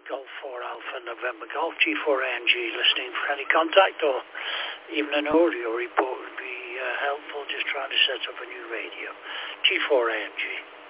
Golf 4 Alpha November Golf, G4ANG, listening for any contact or even an audio report would be helpful, just trying to set up a new radio. G4ANG.